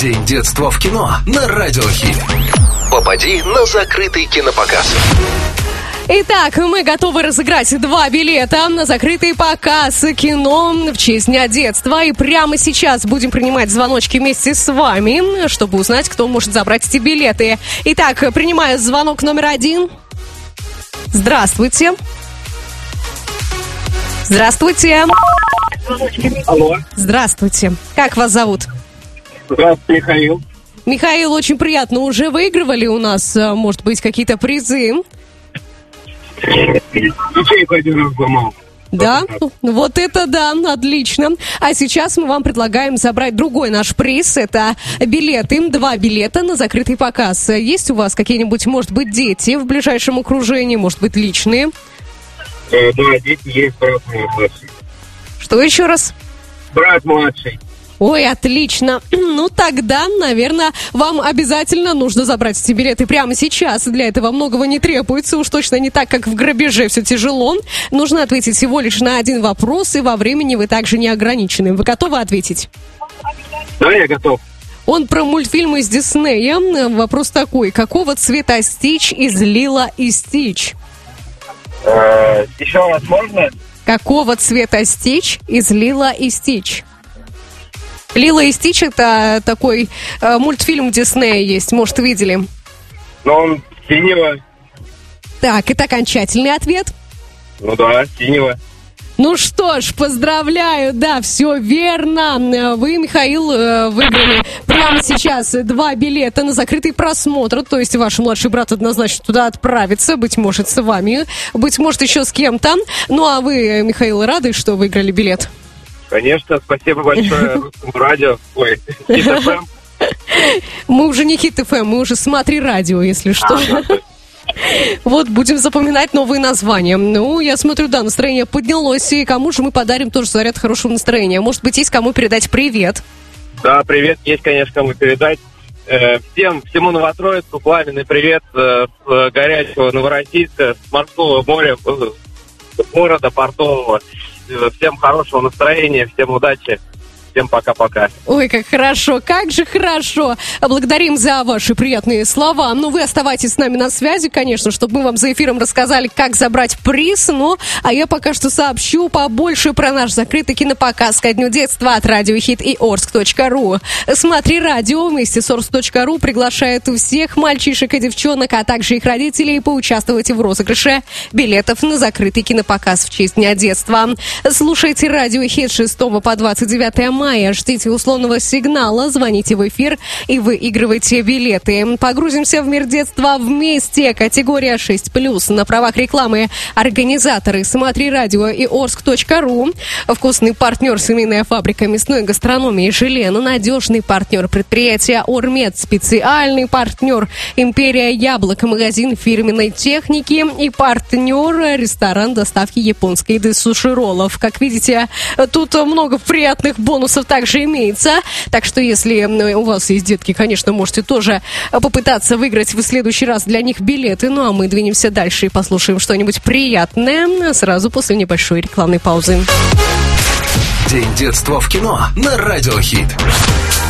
День детства в кино на Радио Хит. Попади на закрытый кинопоказ. Итак, мы готовы разыграть 2 билета на закрытый показ кино в честь Дня детства. И прямо сейчас будем принимать звоночки вместе с вами, чтобы узнать, кто может забрать эти билеты. Итак, принимаю звонок номер 1. Здравствуйте. Здравствуйте. Алло. Здравствуйте. Как вас зовут? Здравствуйте, Михаил. Михаил, очень приятно. Уже выигрывали у нас, может быть, какие-то призы? Ячейку один раз взломал. Да? Вот это да, отлично. А сейчас мы вам предлагаем забрать другой наш приз. Это билеты, 2 билета на закрытый показ. Есть у вас какие-нибудь, может быть, дети в ближайшем окружении, может быть, личные? Да, дети есть, брат младший. Что еще раз? Брат младший. Ой, отлично. Ну, тогда, наверное, вам обязательно нужно забрать эти билеты прямо сейчас. Для этого многого не требуется. Уж точно не так, как в грабеже, все тяжело. Нужно ответить всего лишь на один вопрос, и во времени вы также не ограничены. Вы готовы ответить? Да, я готов. Он про мультфильмы из Диснея. Вопрос такой. Какого цвета Стич из Лило и Стич? Еще раз можно? Какого цвета Стич из Лило и Стич? Лило и Стич — это такой мультфильм Диснея есть, может, видели? Но он синего. Так, это окончательный ответ? Ну да, синего. Ну что ж, поздравляю, да, все верно. Вы, Михаил, выиграли прямо сейчас 2 билета на закрытый просмотр. То есть ваш младший брат однозначно туда отправится, быть может, с вами, быть может, еще с кем-то. Ну а вы, Михаил, рады, что выиграли билет? Конечно, спасибо большое Русскому радио. Ой, Хит ФМ. Мы уже не Хит ФМ, мы уже Смотри радио, если что. Вот, будем запоминать новые названия. Ну, я смотрю, да, настроение поднялось. И кому же мы подарим тоже заряд хорошего настроения? Может быть, есть кому передать привет? Да, привет, есть, конечно, кому передать. Всему Новотроицку пламенный привет с горячего Новороссийска, с морского моря, города портового. Всем хорошего настроения, всем удачи. Всем пока-пока. Ой, как хорошо, как же хорошо. Благодарим за ваши приятные слова. Ну, вы оставайтесь с нами на связи, конечно, чтобы мы вам за эфиром рассказали, как забрать приз. Ну, а я пока что сообщу побольше про наш закрытый кинопоказ ко Дню детства от Радио Хит и Орск.ру. Смотри радио вместе с Орск.ру приглашает всех мальчишек и девчонок, а также их родителей поучаствовать в розыгрыше билетов на закрытый кинопоказ в честь Дня детства. Слушайте Радио Хит 6 по 29 мая. Ждите условного сигнала, звоните в эфир и выигрывайте билеты. Погрузимся в мир детства вместе. Категория 6+. На правах рекламы организаторы Смотри радио и Орск.ру. Вкусный партнер семейная фабрика мясной гастрономии Желена. Надежный партнер предприятия Ормед. Специальный партнер Империя Яблоко. Магазин фирменной техники. И партнер ресторан доставки японской еды суши-роллов. Как видите, тут много приятных бонусов также имеется. Так что, если у вас есть детки, конечно, можете тоже попытаться выиграть в следующий раз для них билеты. Ну, а мы двинемся дальше и послушаем что-нибудь приятное сразу после небольшой рекламной паузы. День детства в кино на Радио Хит.